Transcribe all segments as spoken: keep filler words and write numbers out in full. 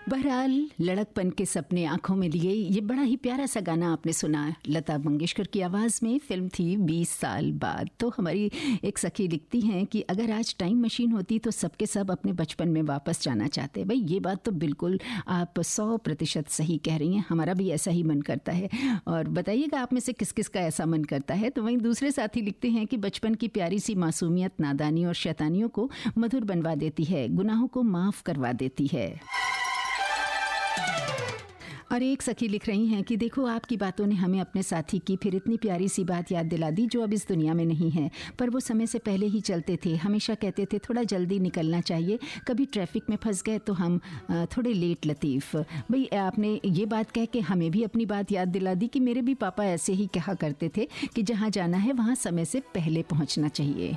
बहरहाल लड़कपन के सपने आंखों में लिए, ये बड़ा ही प्यारा सा गाना आपने सुना लता मंगेशकर की आवाज़ में। फिल्म थी बीस साल बाद। तो हमारी एक सखी लिखती हैं कि अगर आज टाइम मशीन होती तो सबके सब अपने बचपन में वापस जाना चाहते। भाई ये बात तो बिल्कुल आप सौ प्रतिशत सही कह रही हैं, हमारा भी ऐसा ही मन करता है। और बताइएगा आप में से किस किस का ऐसा मन करता है। तो वहीं दूसरे साथी लिखते हैं कि बचपन की प्यारी सी मासूमियत नादानी और शैतानियों को मधुर बनवा देती है, गुनाहों को माफ़ करवा देती है। और एक सखी लिख रही हैं कि देखो आपकी बातों ने हमें अपने साथी की फिर इतनी प्यारी सी बात याद दिला दी जो अब इस दुनिया में नहीं है, पर वो समय से पहले ही चलते थे। हमेशा कहते थे थोड़ा जल्दी निकलना चाहिए, कभी ट्रैफिक में फंस गए तो हम थोड़े लेट लतीफ़। भाई आपने ये बात कह के हमें भी अपनी बात याद दिला दी कि मेरे भी पापा ऐसे ही कहा करते थे कि जहाँ जाना है वहाँ समय से पहले पहुँचना चाहिए।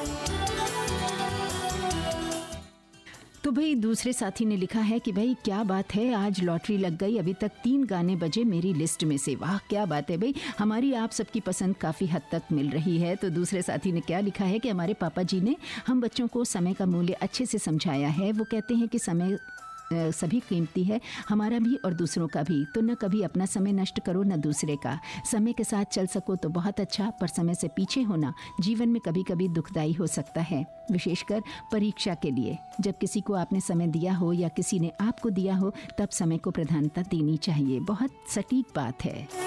तो भाई दूसरे साथी ने लिखा है कि भाई क्या बात है, आज लॉटरी लग गई, अभी तक तीन गाने बजे मेरी लिस्ट में से। वाह क्या बात है भाई, हमारी आप सबकी पसंद काफ़ी हद तक मिल रही है। तो दूसरे साथी ने क्या लिखा है कि हमारे पापा जी ने हम बच्चों को समय का मूल्य अच्छे से समझाया है। वो कहते हैं कि समय सभी कीमती है, हमारा भी और दूसरों का भी। तो न कभी अपना समय नष्ट करो न दूसरे का। समय के साथ चल सको तो बहुत अच्छा, पर समय से पीछे होना जीवन में कभी कभी दुखदाई हो सकता है, विशेषकर परीक्षा के लिए। जब किसी को आपने समय दिया हो या किसी ने आपको दिया हो तब समय को प्रधानता देनी चाहिए। बहुत सटीक बात है।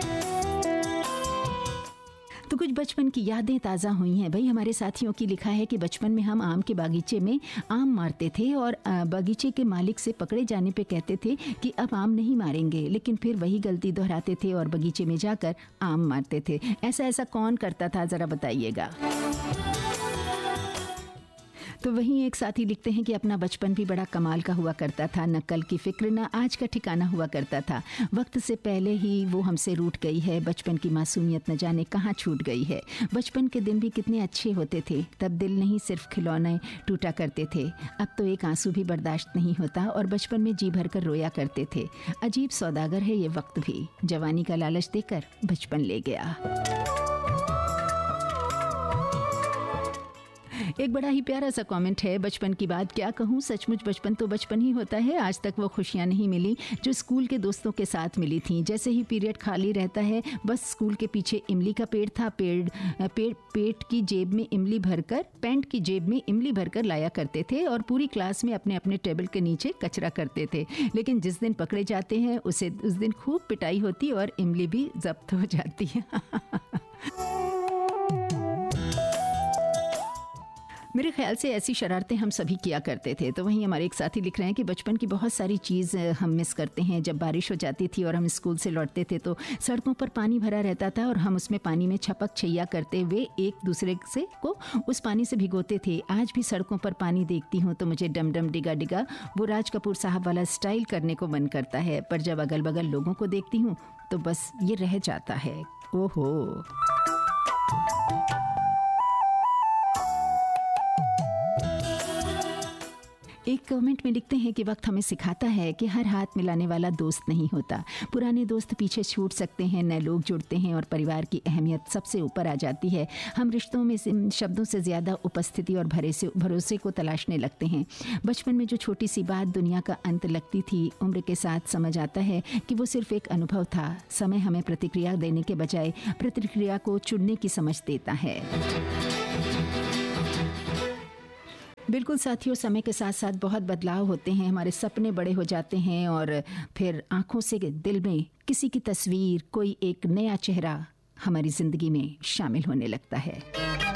तो कुछ बचपन की यादें ताज़ा हुई हैं। भाई हमारे साथियों की लिखा है कि बचपन में हम आम के बागीचे में आम मारते थे और बागीचे के मालिक से पकड़े जाने पे कहते थे कि अब आम नहीं मारेंगे, लेकिन फिर वही गलती दोहराते थे और बगीचे में जाकर आम मारते थे। ऐसा ऐसा कौन करता था, ज़रा बताइएगा। तो वहीं एक साथी लिखते हैं कि अपना बचपन भी बड़ा कमाल का हुआ करता था, न कल की फिक्र न आज का ठिकाना हुआ करता था। वक्त से पहले ही वो हमसे रूठ गई है, बचपन की मासूमियत न जाने कहाँ छूट गई है। बचपन के दिन भी कितने अच्छे होते थे, तब दिल नहीं सिर्फ खिलौने टूटा करते थे। अब तो एक आंसू भी बर्दाश्त नहीं होता और बचपन में जी भर कर रोया करते थे। अजीब सौदागर है ये वक्त भी, जवानी का लालच देकर बचपन ले गया। एक बड़ा ही प्यारा सा कमेंट है, बचपन की बात क्या कहूँ, सचमुच बचपन तो बचपन ही होता है। आज तक वो खुशियाँ नहीं मिली जो स्कूल के दोस्तों के साथ मिली थी। जैसे ही पीरियड खाली रहता है, बस स्कूल के पीछे इमली का पेड़ था, पेड़ पेड़ पेट की जेब में इमली भरकर पैंट की जेब में इमली भरकर लाया करते थे और पूरी क्लास में अपने अपने टेबल के नीचे कचरा करते थे। लेकिन जिस दिन पकड़े जाते हैं उसे उस दिन खूब पिटाई होती और इमली भी जब्त हो जाती है। मेरे ख्याल से ऐसी शरारतें हम सभी किया करते थे। तो वहीं हमारे एक साथी लिख रहे हैं कि बचपन की बहुत सारी चीज़ हम मिस करते हैं। जब बारिश हो जाती थी और हम स्कूल से लौटते थे तो सड़कों पर पानी भरा रहता था और हम उसमें पानी में छपक छैया करते हुए एक दूसरे से को उस पानी से भिगोते थे। आज भी सड़कों पर पानी देखती हूँ तो मुझे डम डम डिगा डिगा वो राज कपूर साहब वाला स्टाइल करने को मन करता है, पर जब अगल बगल लोगों को देखती हूँ तो बस ये रह जाता है। ओहो। एक कमेंट में लिखते हैं कि वक्त हमें सिखाता है कि हर हाथ मिलाने वाला दोस्त नहीं होता। पुराने दोस्त पीछे छूट सकते हैं, नए लोग जुड़ते हैं और परिवार की अहमियत सबसे ऊपर आ जाती है। हम रिश्तों में शब्दों से ज़्यादा उपस्थिति और भरोसे भरोसे को तलाशने लगते हैं। बचपन में जो छोटी सी बात दुनिया का अंत लगती थी, उम्र के साथ समझ आता है कि वो सिर्फ एक अनुभव था। समय हमें प्रतिक्रिया देने के बजाय प्रतिक्रिया को चुनने की समझ देता है। बिल्कुल साथियों, समय के साथ साथ बहुत बदलाव होते हैं, हमारे सपने बड़े हो जाते हैं और फिर आंखों से दिल में किसी की तस्वीर, कोई एक नया चेहरा हमारी ज़िंदगी में शामिल होने लगता है।